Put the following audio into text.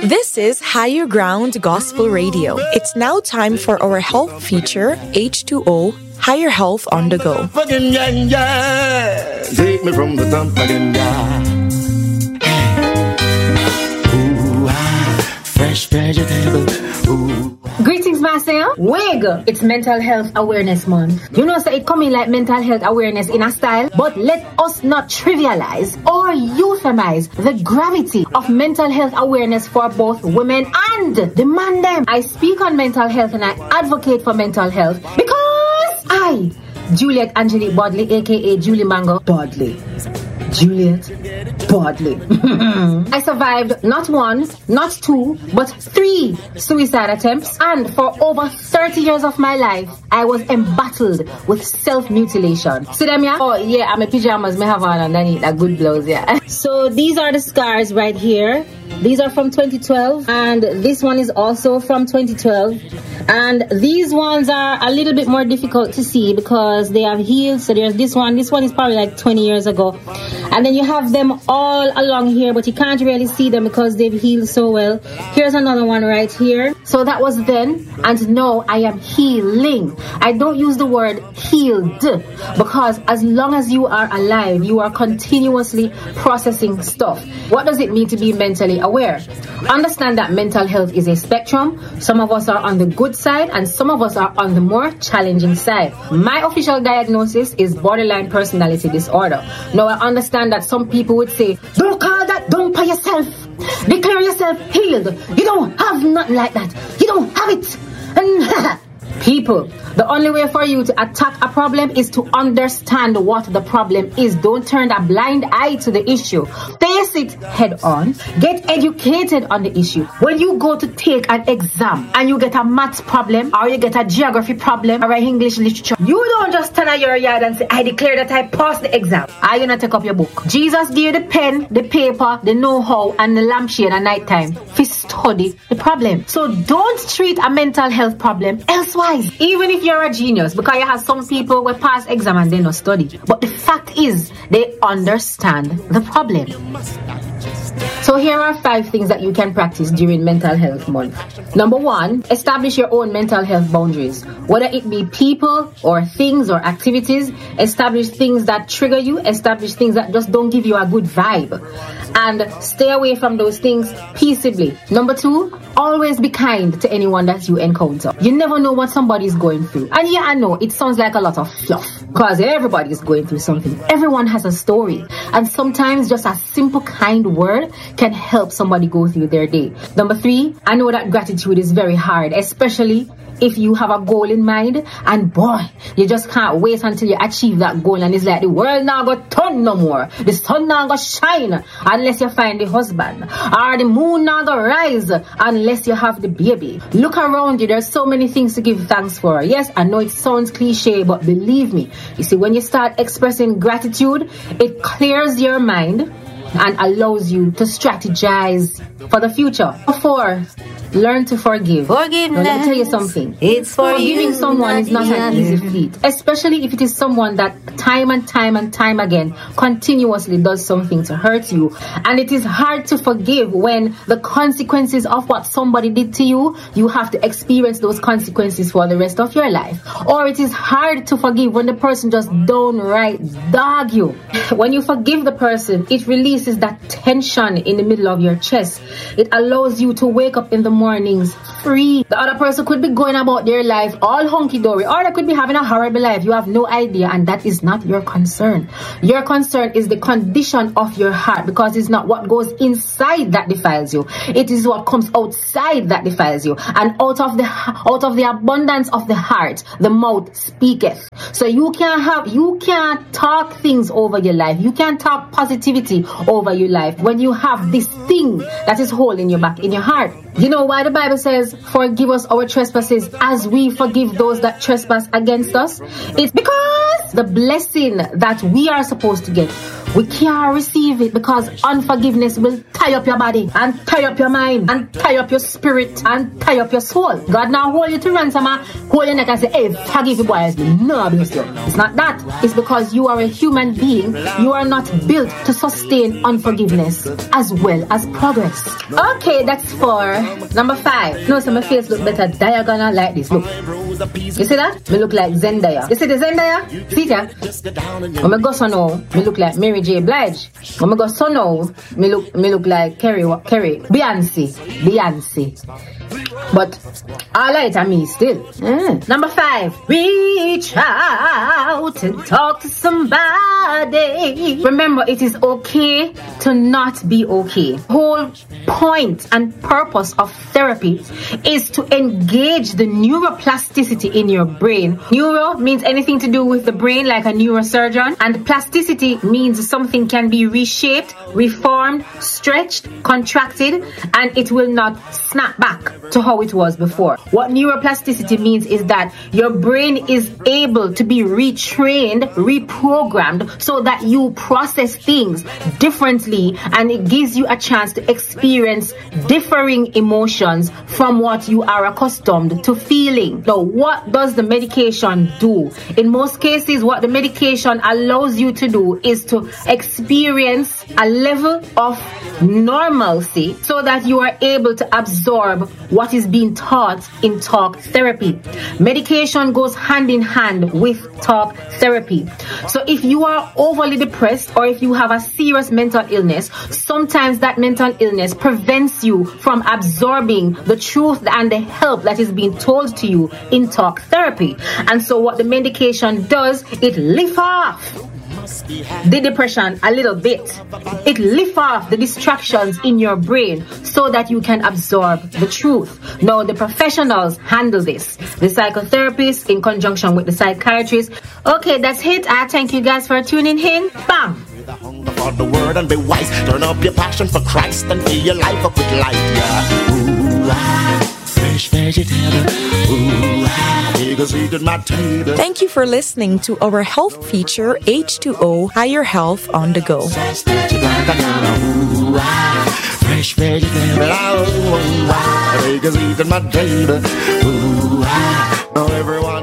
This is Higher Ground Gospel Radio. It's now time for our health feature, H2O, Higher Health on the Go. Take me from the top again, fresh vegetable. Greetings, Marcel. Wig! It's Mental Health Awareness Month. You know, so it coming like mental health awareness in a style, but let us not trivialize or euphemize the gravity of mental health awareness for both women and the man them. I speak on mental health and I advocate for mental health because I, Juliet Angelique Bodley, aka Julie Mango Bodley. Juliet Bodley. I survived not one, not two, but 3 suicide attempts, and for over 30 years of my life, I was embattled with self-mutilation. See them, yeah? Oh, yeah, I'm a pajamas, me have on underneath a good blouse, yeah. So these are the scars right here. These are from 2012, and this one is also from 2012. And these ones are a little bit more difficult to see because they have healed. So there's this one is probably like 20 years ago. And then you have them all along here, but you can't really see them because they've healed so well. Here's another one right here. So that was then, and now I am healing. I don't use the word healed because as long as you are alive, you are continuously processing stuff. What does it mean to be mentally aware? Understand that mental health is a spectrum. Some of us are on the good side and some of us are on the more challenging side. My official diagnosis is borderline personality disorder. Now I understand that some people would say, don't call that dump by yourself. Declare yourself healed. You don't have nothing like that. You don't have it. And people, the only way for you to attack a problem is to understand what the problem is. Don't turn a blind eye to the issue. Face it head on. Get educated on the issue. When you go to take an exam and you get a maths problem or you get a geography problem or an English literature, you don't just stand at your yard and say, I declare that I passed the exam. Are you not take up your book? Jesus gave you the pen, the paper, the know-how and the lampshade at night time to study the problem. So don't treat a mental health problem elsewise. Even if you're a genius, because you have some people who pass exam and they not study. But the fact is, they understand the problem. So here are 5 things that you can practice during Mental Health Month. Number 1, establish your own mental health boundaries. Whether it be people or things or activities, establish things that trigger you, establish things that just don't give you a good vibe. And stay away from those things peaceably. Number 2, always be kind to anyone that you encounter. You never know what somebody's going through. And yeah, I know, it sounds like a lot of fluff because everybody is going through something. Everyone has a story. And sometimes just a simple kind word can help somebody go through their day. Number 3, I know that gratitude is very hard, especially if you have a goal in mind and boy, you just can't wait until you achieve that goal and it's like the world now go turn no more. The sun now go shine unless you find the husband or the moon now go rise unless you have the baby. Look around you, there's so many things to give thanks for. Yes, I know it sounds cliche, but believe me, you see, when you start expressing gratitude, it clears your mind and allows you to strategize for the future. 4, learn to forgive. Forgiveness. Now, let me tell you something. It's for Forgiving you, someone is not an easy feat, especially if it is someone that time and time again continuously does something to hurt you. And it is hard to forgive when the consequences of what somebody did to you, you have to experience those consequences for the rest of your life. Or it is hard to forgive when the person just downright dog you. When you forgive the person, it releases that tension in the middle of your chest. It allows you to wake up in the mornings free. The other person could be going about their life all hunky-dory, or they could be having a horrible life. You have no idea, and that is not your concern. Your concern is the condition of your heart, because it's not what goes inside that defiles you. It is what comes outside that defiles you. And out of the abundance of the heart, the mouth speaketh. So you can't talk things over your life. You can't talk positivity over your life when you have this thing that is holding you back in your heart. You know why the Bible says, forgive us our trespasses as we forgive those that trespass against us? It's because the blessing that we are supposed to get We can't receive it because unforgiveness will tie up your body and tie up your mind and tie up your spirit and tie up your soul. God now hold you to ransom and hold your neck and say, hey, forgive you boys. No, it's not that. It's because you are a human being. You are not built to sustain unforgiveness as well as progress. Okay, that's 4. Number 5. No, so my face look better diagonal like this. Look. You see that? Me look like Zendaya. You see the Zendaya? See that? When I go so now, me look like Mary J. Blige. When I go so now, me look like Kerry. Beyonce. But all right, I mean still. Number 5. Reach out and talk to somebody. Remember, it is okay to not be okay. Whole point and purpose of therapy is to engage the neuroplasticity in your brain. Neuro means anything to do with the brain, like a neurosurgeon, and plasticity means something can be reshaped, reformed, stretched, contracted, and it will not snap back to how it was before. What neuroplasticity means is that your brain is able to be retrained, reprogrammed, so that you process things differently, and it gives you a chance to experience differing emotions from what you are accustomed to feeling. Now, what does the medication do? In most cases, what the medication allows you to do is to experience a level of normalcy so that you are able to absorb what is being taught in talk therapy. Medication goes hand in hand with talk therapy. So if you are overly depressed or if you have a serious mental illness, sometimes that mental illness prevents you from absorbing the truth and the help that is being told to you in talk therapy. And so what the medication does, it lifts off the depression a little bit. It lifts off the distractions in your brain so that you can absorb the truth. Now, the professionals handle this. The psychotherapists in conjunction with the psychiatrist. Okay, that's it. I thank you guys for tuning in. Bam! For the word and be wise. Turn up your passion for Christ and fill your life up with light. Yeah. Ooh, fresh vegetable. Ooh, my table. Thank you for listening to our health feature H2O Higher Health on the Go. Fresh vegetable. Everyone